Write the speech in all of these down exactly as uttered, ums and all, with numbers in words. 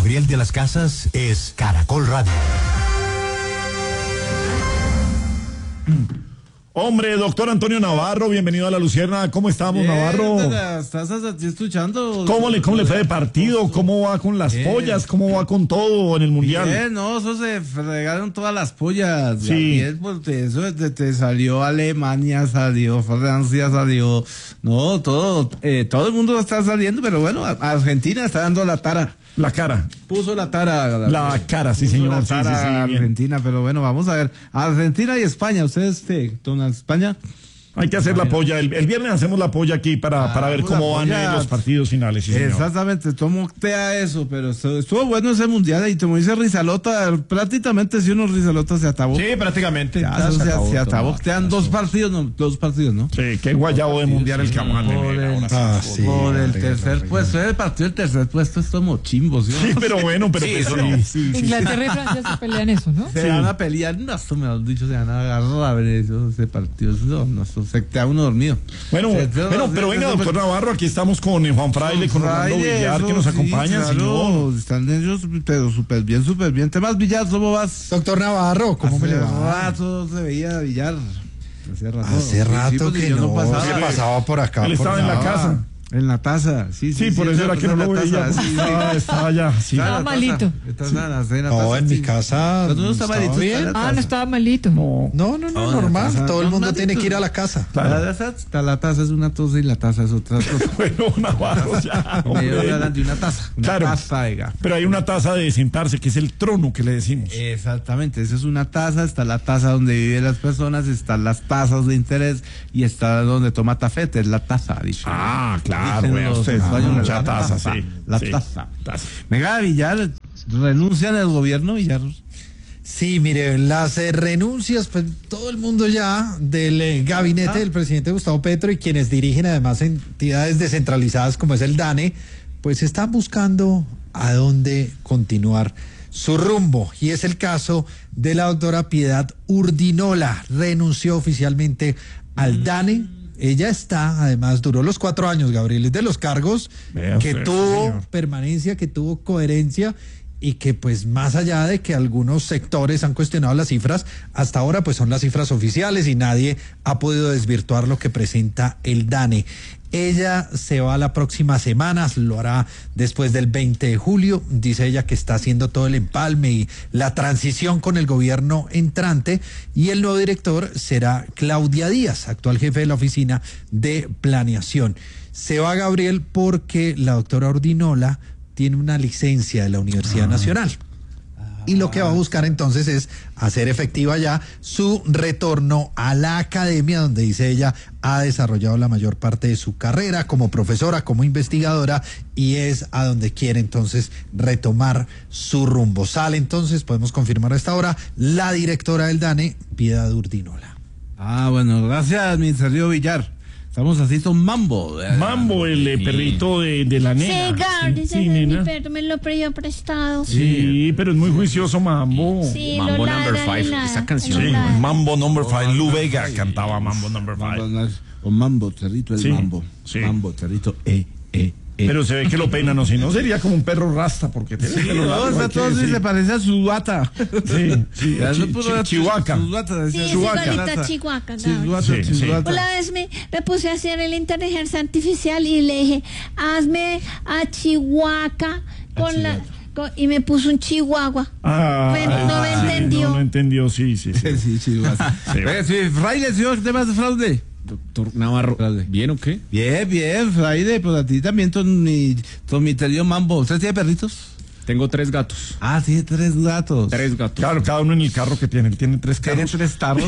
Gabriel de las Casas es Caracol Radio. Hombre, doctor Antonio Navarro, bienvenido a La Lucierna. ¿Cómo estamos, Bien, Navarro? ¿Estás escuchando? ¿Cómo le, cómo le fue de partido? ¿Cómo va con las Bien. pollas? ¿Cómo va con todo en el Mundial? Bien, no, eso se fregaron todas las pollas. Sí. Bien, pues te, eso te, te salió Alemania, salió Francia, salió... No, todo, eh, todo el mundo está saliendo, pero bueno, Argentina está dando la tara. La cara. Puso la tara. La cara, sí, puso señor. La Sí, tara sí, sí, a bien. Argentina, pero bueno, vamos a ver. Argentina y España, ¿ustedes qué? ¿Toman España? Hay que hacer la polla. El, el viernes hacemos la polla aquí para, Ah, para ver la cómo van polla. eh, los partidos finales. Sí, señor. Exactamente, tomoctea eso, pero estuvo, estuvo bueno ese mundial y como dice Rizalota, prácticamente si uno Rizalota se atabó. Sí, prácticamente. Ya, Ya o se sea, acabó se todo. ataboctean dos partidos, no, dos partidos, ¿no? Sí, qué guayabo de mundial el que vamos a Por tener el, ahora. Ah, sí, por el hombre, tercer hombre. puesto, el partido del tercer puesto es como chimbo, ¿sí? Sí, pero bueno, pero Sí, pues, eso sí, no. sí, sí, sí. Inglaterra y Francia se pelean eso, ¿no? Se Sí. van a pelear, no, esto me lo han dicho, se van a agarrar a ver eso, ese partido, no, no, eso se queda uno dormido. Bueno, Se- se- bueno, se- pero se- venga, se- doctor Navarro, aquí estamos con eh, Juan Fraile, con Orlando Fraile, Villar, que eso nos sí, acompañan, claro, señor. están ellos, pero súper bien, súper bien. ¿Temas Villar, cómo vas? Doctor Navarro, ¿cómo me Hace le va? rato se veía Villar. Hace rato. Hace Sí, rato pues, que yo no, pasaba. se pasaba por acá. Él por estaba en la nada. casa. En la taza, sí, sí. Sí, por eso era que no lo veía. Sí, sí. Estaba, estaba allá, sí. Estaba en la Estaba malito. taza, estaba en la- en la No, taza, en sí. mi casa. Cuando uno está estaba malito, bien. está en la Ah, no taza. estaba malito. No. No, no, no, No, en la normal. casa. Todo el mundo Normalito. tiene que ir a la casa. Claro. La taza, está- la taza es una taza y la taza es otra cosa. Bueno, Navarro, ya, Me hombre. hablan de una taza. Una Claro. taza, oiga. Pero hay una taza de sentarse, que es el trono que le decimos. Exactamente, esa es una taza, está la taza donde viven las personas, están las tazas de interés y está donde toma tafete, es la taza, dice. Ah, claro, Dicen vea los usted. españoles, Mucha la taza, sí. La sí. taza. Taza. Venga, Villar, renuncian al gobierno, Villar. Sí, mire, las eh, renuncias, pues todo el mundo ya del eh, gabinete Ah. del presidente Gustavo Petro y quienes dirigen además entidades descentralizadas como es el DANE, pues están buscando a dónde continuar su rumbo. Y es el caso de la doctora Piedad Urdinola, renunció oficialmente al DANE. Ella está, además, duró los cuatro años, Gabriel, es de los cargos Vea que usted, tuvo señor. permanencia, que tuvo coherencia y que pues más allá de que algunos sectores han cuestionado las cifras, hasta ahora pues son las cifras oficiales y nadie ha podido desvirtuar lo que presenta el DANE. Ella se va la próxima semana, lo hará después del veinte de julio, dice ella que está haciendo todo el empalme y la transición con el gobierno entrante y el nuevo director será Claudia Díaz, actual jefe de la oficina de planeación. Se va Gabriel porque la doctora Urdinola tiene una licencia de la Universidad Ah. Nacional. Y lo que va a buscar entonces es hacer efectiva ya su retorno a la academia, donde dice ella ha desarrollado la mayor parte de su carrera como profesora, como investigadora, y es a donde quiere entonces retomar su rumbo. Sale entonces, podemos confirmar a esta hora, la directora del DANE, Piedad Urdinola. Ah, bueno, gracias, mi querido Villar. Estamos así, son mambo. eh. Mambo, el eh, perrito de, de la nena. Sí, Gary, Sí, ese sí, es mi nena. perro, me lo pidió prestado. Sí, pero es muy juicioso Mambo. Sí, Mambo lo Number ladra, Five, lo ladra, esa canción. lo Sí, ladra. Mambo Number Five. Lu Vega cantaba Mambo Number Mambo, Five. no es- O mambo, cerrito, el Sí, mambo. sí. Mambo, cerrito, eh, eh, eh. Pero se ve que lo peinan, o si no sería como un perro rasta, porque tiene el pelo No, largo, está hay que todo así, decir. se parece a su bata. Sí, sí, Ya, chi- no puedo- chi- Chihuahua. Su bata, decía, Sí, su es bata. igualita a Chihuahua, Gary. Chihuahua, Sí, sí. Chihuahua. Una vez me, me puse a hacer la inteligencia artificial y le dije, hazme a Chihuahua con la... con- y me puso un Chihuahua. Ah, Bueno, no me sí, entendió. No, no entendió, sí, sí. sí. Sí, Chihuahua. Sí. Oiga, sí, Fraile, señor, temas de fraude. Doctor Navarro, Dale. ¿bien o qué? Bien, bien, Fraile, pues a ti también, ton mi, ton mi querido mambo. ¿Usted tiene perritos? Tengo tres gatos. Ah, sí, tres gatos. Tres gatos. Claro, cada uno en el carro que tiene. Él tiene tres ¿Tiene carros. tres tarros?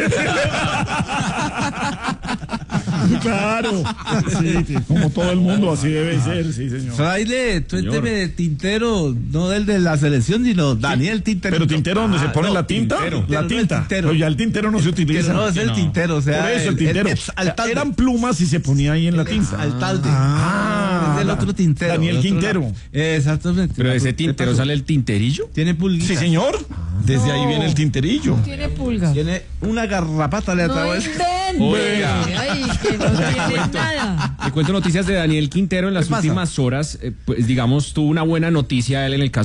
Claro. Sí, sí, como todo el mundo, así debe ser, sí, señor. Fraile, cuénteme de Tintero, no del de la selección, sino Daniel Tintero. Pero tintero donde se pone no, la tinta, Tintero. la No, tinta. Tintero. Pero ya el tintero no se utiliza. Pero no, es el No. tintero, o sea, Por eso el tintero. ex alcalde. Eran plumas y se ponía ahí en la tinta. Alcalde. Ah, es del otro tintero. Daniel del otro Quintero. lado. Exactamente. Pero de ese ¿Qué tintero pasó? sale el tinterillo. Tiene pulguitas. Sí, señor. Desde ahí No. viene el tinterillo. Tiene pulgas. Tiene una garrapata le No atrás. invente. Oiga. Ay, que no tiene nada. Le cuento noticias de Daniel Quintero en las ¿Qué pasa? últimas horas. eh, pues digamos, tuvo una buena noticia él en el caso